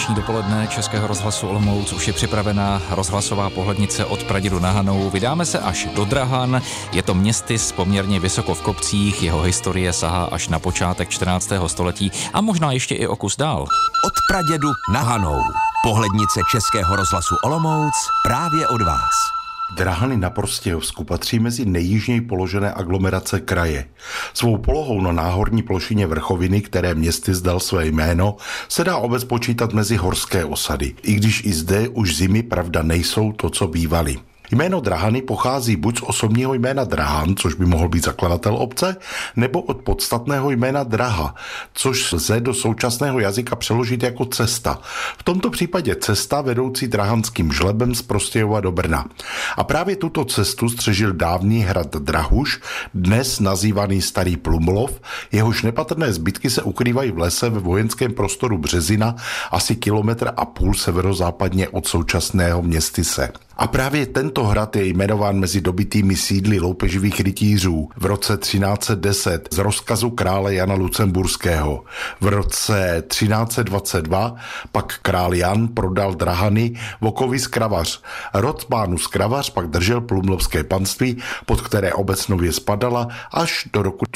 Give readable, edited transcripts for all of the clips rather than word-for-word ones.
Dnešní dopoledne Českého rozhlasu Olomouc už je připravená rozhlasová pohlednice od Pradědu na Hanou. Vydáme se až do Drahan. Je to městys poměrně vysoko v kopcích, jeho historie sahá až na počátek 14. století a možná ještě i o kus dál. Od Pradědu na Hanou. Pohlednice Českého rozhlasu Olomouc právě od vás. Drahany na Prostějovsku patří mezi nejjižněji položené aglomerace kraje. Svou polohou na náhorní plošině vrchoviny, které městys dal své jméno, se dá obec počítat mezi horské osady, i když i zde už zimy pravda nejsou to, co bývaly. Jméno Drahany pochází buď z osobního jména Drahan, což by mohl být zakladatel obce, nebo od podstatného jména Draha, což lze do současného jazyka přeložit jako cesta. V tomto případě cesta vedoucí drahanským žlebem z Prostějova do Brna. A právě tuto cestu střežil dávný hrad Drahuš, dnes nazývaný Starý Plumlov, jehož nepatrné zbytky se ukrývají v lese ve vojenském prostoru Březina, asi 1,5 kilometru severozápadně od současného Městyse. A právě tento hrad je jmenován mezi dobytými sídly loupeživých rytířů v roce 1310 z rozkazu krále Jana Lucemburského. V roce 1322 pak král Jan prodal Drahany Vokovi z Kravař. Rod pánů z Kravař pak držel plumlovské panství, pod které obec nově spadala až do roku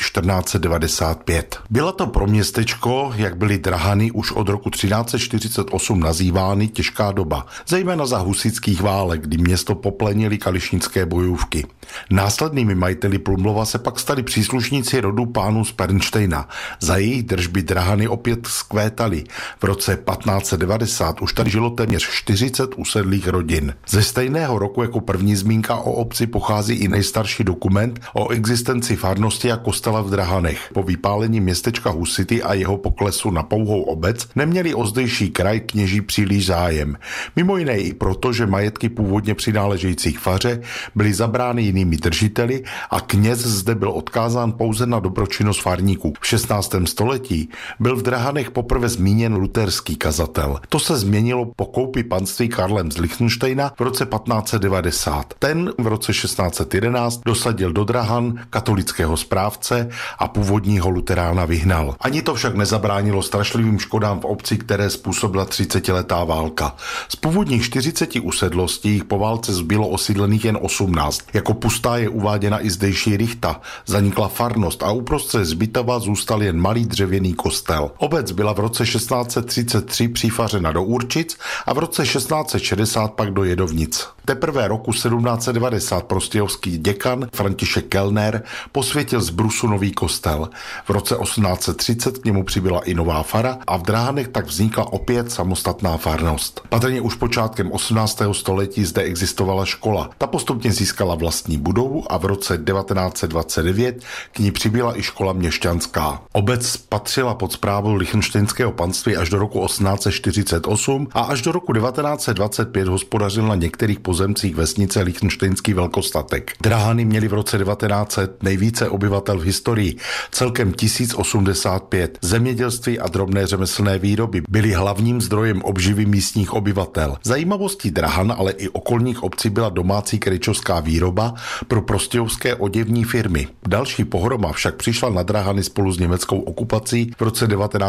1495. Byla to pro městečko, jak byly Drahany už od roku 1348 nazývány, těžká doba, zejména za husitských válek, kdy město poplenili kališnické bojůvky. Následnými majiteli Plumlova se pak stali příslušníci rodu pánů z Pernštejna. Za jejich držby Drahany opět vzkvétaly. V roce 1590 už tady žilo téměř 40 usedlých rodin. Ze stejného roku jako první zmínka o obci pochází i nejstarší dokument o existenci farnosti a kostela v Drahanech. Po vypálení městečka husity a jeho poklesu na pouhou obec neměli o zdejší kraj kněží příliš zájem. Mimo jiné i proto, že majetky původně přináležejících faře byly zabrány jinými držiteli a kněz zde byl odkázán pouze na dobročinnost farníků. V 16. století byl v Drahanech poprvé zmíněn luterský kazatel. To se změnilo po koupi panství Karlem z Lichtenštejna v roce 1590. Ten v roce 1611 dosadil do Drahan katolického správce a původního luterána vyhnal. Ani to však nezabránilo strašlivým škodám v obci, které způsobila 30letá válka. Z původních 40 usedlostí jich po válce zbylo osídlených jen 18. Jako pustá je uváděna i zdejší rychta. Zanikla farnost a uprostřed zbytova zůstal jen malý dřevěný kostel. Obec byla v roce 1633 přifařena do Určic a v roce 1660 pak do Jedovnic. Teprve roku 1790 prostějovský děkan František Kellner posvětil z brusu nový kostel. V roce 1830 k němu přibyla i nová fara a v Drahanech tak vznikla opět samostatná farnost. Patrně už počátkem 18. století zde existovala škola. Ta postupně získala vlastní budovu a v roce 1929 k ní přibyla i škola měšťanská. Obec patřila pod správu lichtenštejnského panství až do roku 1848 a až do roku 1925 hospodařil na některých pozemcích vesnice Lichtenštejnský velkostatek. Drahany měly v roce 1900 nejvíce obyvatel v historii, celkem 1085. Zemědělství a drobné řemeslné výroby byly hlavním zdrojem obživy místních obyvatel. Zajímavostí Drahan, ale i okolních obcí byla domácí krejčovská výroba pro prostějovské oděvní firmy. Další pohroma však přišla na Drahany spolu s německou okupací v roce 19.